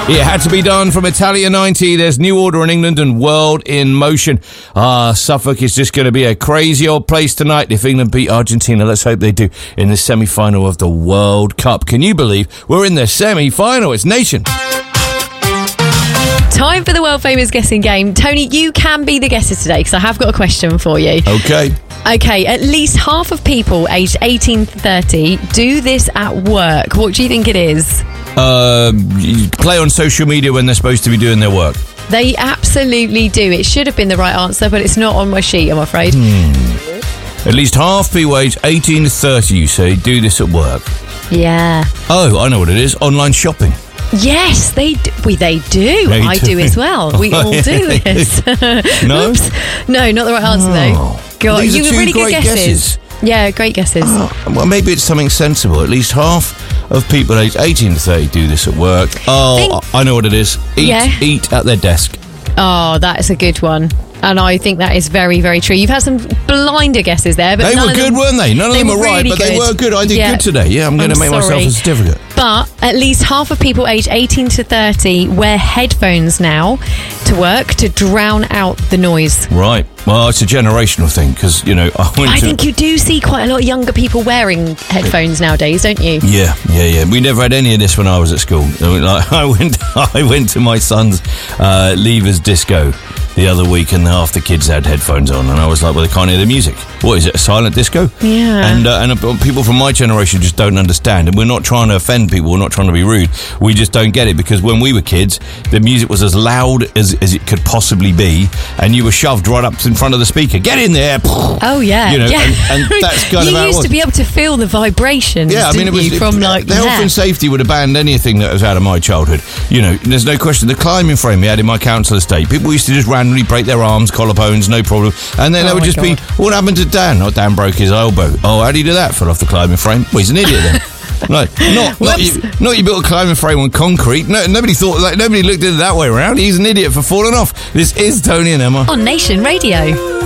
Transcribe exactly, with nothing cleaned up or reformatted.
It Had to Be Done from Italia ninety. There's New Order in England and World in Motion. Ah, Suffolk is just going to be a crazy old place tonight if England beat Argentina. Let's hope they do in the semi-final of the World Cup. Can you believe we're in the semi-final? It's Nation. Time for the world-famous guessing game. Tony, you can be the guesser today because I have got a question for you. Okay. Okay, at least half of people aged eighteen to thirty do this at work. What do you think it is? Uh, you play on social media when they're supposed to be doing their work. They absolutely do. It should have been the right answer, but it's not on my sheet, I'm afraid. Hmm. At least half people aged eighteen to thirty, you say, do this at work. Yeah. Oh, I know what it is. Online shopping. Yes, they do. We, they do. They I do. do as well. We all do this. No? Oops. No, not the right answer, Oh. though. God, These you are were two really good great guesses. guesses. Yeah, great guesses. Oh, well, maybe it's something sensible. At least half of people aged eighteen to thirty do this at work. Oh, Think- I know what it is. Eat, Yeah. eat at their desk. Oh, that is a good one. And I think that is very, very true. You've had some blinder guesses there, but They none were of good, them, weren't they? None of they them were were right, really but they good. were good. I did Yeah. good today. Yeah, I'm going to I'm make myself sorry. a certificate. But at least half of people aged eighteen to thirty wear headphones now to work to drown out the noise. Right. Well, it's a generational thing because, you know, I went I to... think you do see quite a lot of younger people wearing headphones nowadays, don't you? Yeah, yeah, yeah. We never had any of this when I was at school. I mean, like, I went, I went to my son's uh, Leavers disco the other week, and half the kids had headphones on, and I was like, "Well, they can't hear the music. What is it? A silent disco?" Yeah. And uh, and uh, people from my generation just don't understand, and we're not trying to offend people. We're not trying to be rude. We just don't get it because when we were kids, the music was as loud as as it could possibly be, and you were shoved right up in front of the speaker. Get in there! Oh yeah, You know, yeah. and- and that's kind you of how it used was. to be able to feel the vibrations. Yeah, I mean, it didn't was you, from it, like the health yeah. and safety would have banned anything that was out of my childhood. You know, there's no question. The climbing frame we had in my council estate, people used to just randomly break their arms, collarbones, no problem, and then Oh there would my just God. be, what happened to Dan? Oh, Dan broke his elbow. Oh, how did he do that? Fell off the climbing frame. Well, he's an idiot then. Like, not not you, not you built a climbing frame on concrete. No, nobody thought like nobody looked at it that way around. He's an idiot for falling off. This is Tony and Emma on Nation Radio.